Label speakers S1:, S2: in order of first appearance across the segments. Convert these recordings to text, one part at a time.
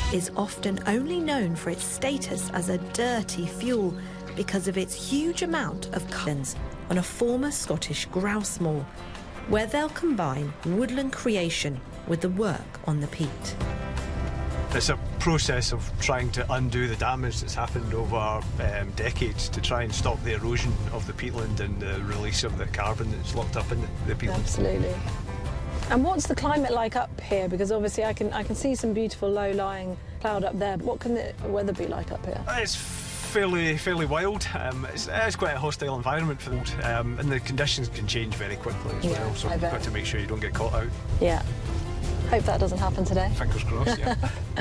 S1: is often only known for its status as a dirty fuel because of its huge amount of carbons on a former Scottish grouse moor, where they'll combine woodland creation with the work on the peat.
S2: It's a process of trying to undo the damage that's happened over decades to try and stop the erosion of the peatland and the release of the carbon that's locked up in the peatland.
S3: Absolutely. And what's the climate like up here? Because obviously I can see some beautiful low-lying cloud up there. What can the weather be like up here?
S2: It's fairly wild. It's quite a hostile environment for them, and the conditions can change very quickly as well. So you've got to make sure you don't get caught out.
S3: Yeah. Hope that doesn't happen today.
S2: Fingers crossed. Yeah.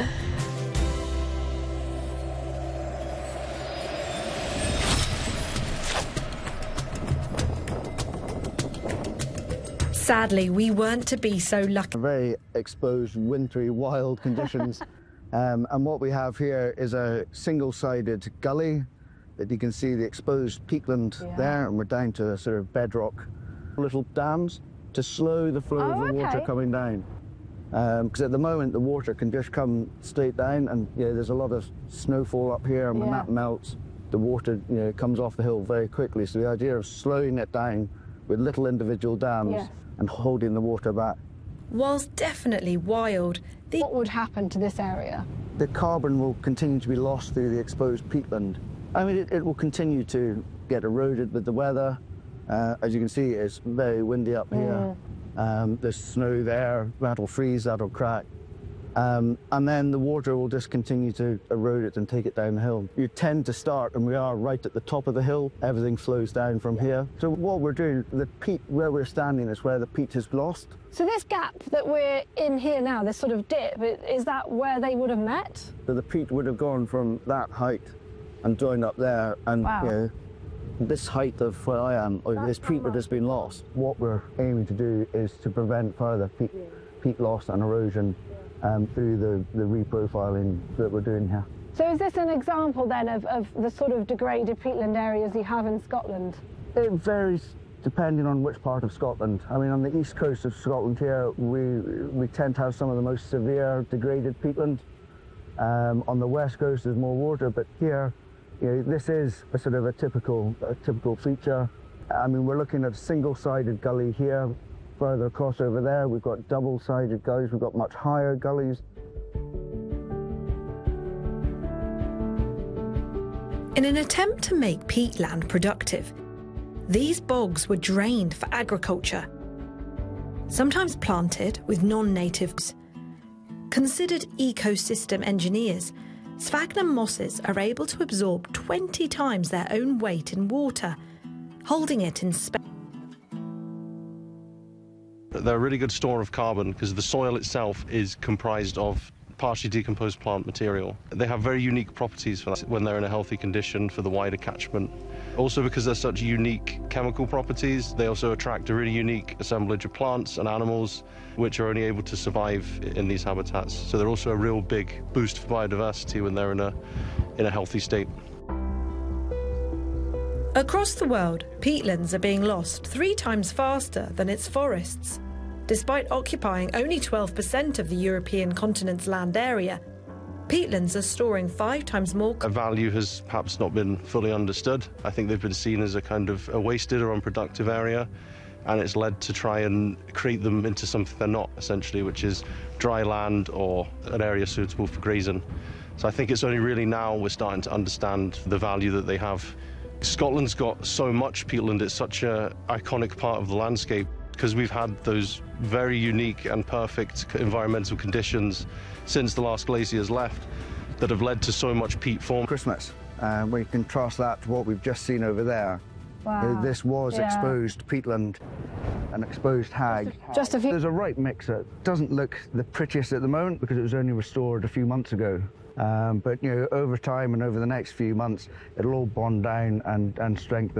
S1: Sadly, we weren't to be so lucky.
S4: Very exposed, wintry, wild conditions. And what we have here is a single-sided gully that you can see the exposed peatland there, and we're down to a sort of bedrock. Little dams to slow the flow of the water coming down. Because at the moment the water can just come straight down, and there's a lot of snowfall up here, and when that melts, the water comes off the hill very quickly. So the idea of slowing it down with little individual dams and holding the water back.
S1: Whilst definitely wild,
S3: what would happen to this area?
S4: The carbon will continue to be lost through the exposed peatland. I mean, it will continue to get eroded with the weather. As you can see, it's very windy up here. There's snow there, that'll freeze, that'll crack. And then the water will just continue to erode it and take it down the hill. You tend to start, and we are right at the top of the hill. Everything flows down from here. So what we're doing, the peat where we're standing is where the peat is lost.
S3: So this gap that we're in here now, this sort of dip, is that where they would have met?
S4: So the peat would have gone from that height and joined up there, and this height of where I am, this peat would have been lost. What we're aiming to do is to prevent further peat loss and erosion through the reprofiling that we're doing here.
S3: So is this an example then of the sort of degraded peatland areas you have in Scotland?
S4: It varies depending on which part of Scotland. I mean, on the east coast of Scotland here, we tend to have some of the most severe degraded peatland. On the west coast there's more water, but here, this is a sort of a typical feature. I mean, we're looking at a single-sided gully here. Further across over there, we've got double-sided gullies, we've got much higher gullies.
S1: In an attempt to make peatland productive, these bogs were drained for agriculture, sometimes planted with non-natives. Considered ecosystem engineers, sphagnum mosses are able to absorb 20 times their own weight in water, holding it in space.
S5: They're a really good store of carbon because the soil itself is comprised of partially decomposed plant material. They have very unique properties for that when they're in a healthy condition for the wider catchment. Also, because they're such unique chemical properties, they also attract a really unique assemblage of plants and animals which are only able to survive in these habitats. So they're also a real big boost for biodiversity when they're in a healthy state.
S1: Across the world, peatlands are being lost 3 times faster than its forests. Despite occupying only 12% of the European continent's land area, peatlands are storing 5 times more.
S5: A value has perhaps not been fully understood. I think they've been seen as a kind of a wasted or unproductive area, and it's led to try and create them into something they're not, essentially, which is dry land or an area suitable for grazing. So I think it's only really now we're starting to understand the value that they have. Scotland's got so much peatland, it's such an iconic part of the landscape, because we've had those very unique and perfect environmental conditions since the last glaciers left that have led to so much peat form.
S4: Christmas, we contrast that to what we've just seen over there.
S3: Wow.
S4: This was exposed peatland, an exposed hag. There's a right mix. It doesn't look the prettiest at the moment because it was only restored a few months ago. But over time and over the next few months, it'll all bond down and strengthen.